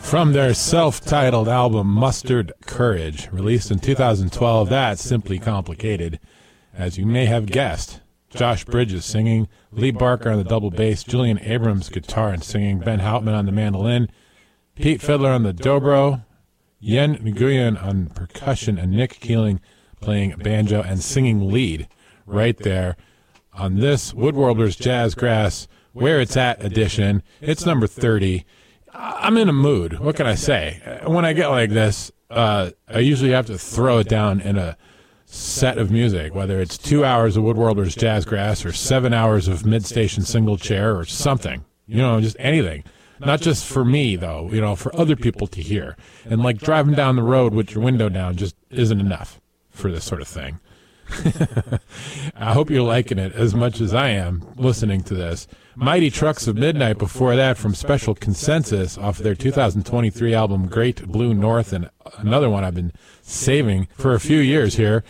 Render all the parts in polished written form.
From their self-titled album Mustard Courage, released in 2012, that's Simply Complicated. As you may have guessed, Josh Bridges singing, Lee Barker on the double bass, Julian Abrams guitar and singing, Ben Houtman on the mandolin, Pete Fiddler on the dobro, Yen Nguyen on percussion, and Nick Keeling playing banjo and singing lead right there on this Woodworlders Jazzgrass Where It's At edition. It's number 30. I'm in a mood. What can I say? When I get like this, I usually have to throw it down in a set of music, whether it's 2 hours of Woodworlders Jazzgrass or 7 hours of Mid-Station Single Chair or something. Just anything. Not just for me, though, for other people to hear. And like driving down the road with your window down just isn't enough for this sort of thing. I hope you're liking it as much as I am listening to this. Mighty Trucks of Midnight before that from Special Consensus off their 2023 album Great Blue North, and another one I've been saving for a few years here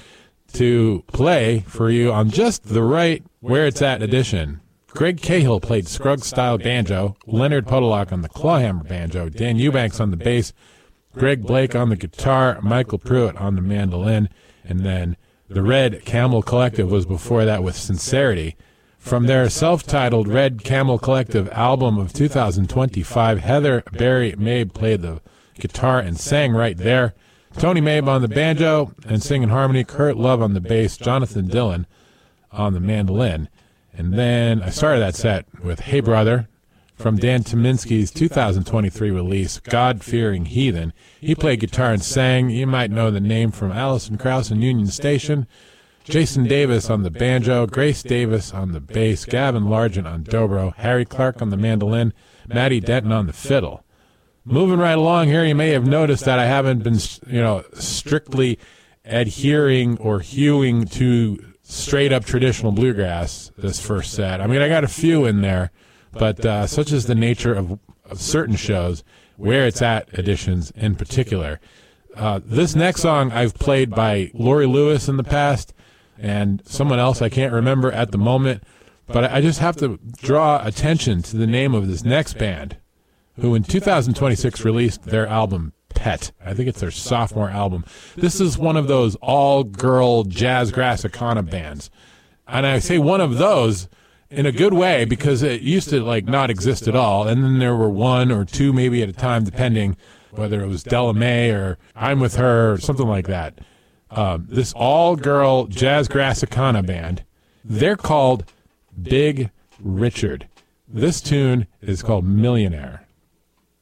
to play for you on just the right Where It's At edition. Greg Cahill played Scruggs-style banjo, Leonard Podolak on the clawhammer banjo, Dan Eubanks on the bass, Greg Blake on the guitar, Michael Pruitt on the mandolin, and then the Red Camel Collective was before that with Sincerity. From their self-titled Red Camel Collective album of 2025, Heather Barry Mabe played the guitar and sang right there. Tony Mabe on the banjo and singing harmony, Kurt Love on the bass, Jonathan Dillon on the mandolin. And then I started that set with Hey Brother from Dan Tyminski's 2023 release, God-Fearing Heathen. He played guitar and sang. You might know the name from Alison Krauss and Union Station. Jason Davis on the banjo, Grace Davis on the bass, Gavin Largent on dobro, Harry Clark on the mandolin, Matty Denton on the fiddle. Moving right along here, you may have noticed that I haven't been, strictly adhering or hewing to straight-up traditional bluegrass this first set. I mean, I got a few in there, but such is the nature of certain shows, Where It's At editions in particular. This next song I've played by Lori Lewis in the past, and someone else I can't remember at the moment, but I just have to draw attention to the name of this next band, who in 2026 released their album Pet. I think it's their sophomore album. This is one of those all-girl jazz grassicana bands. And I say one of those in a good way because it used to not exist at all, and then there were one or two maybe at a time, depending whether it was Della Mae or I'm With Her or something like that. This all-girl jazz grassicana band, they're called Big Richard. This tune is called Millionaire.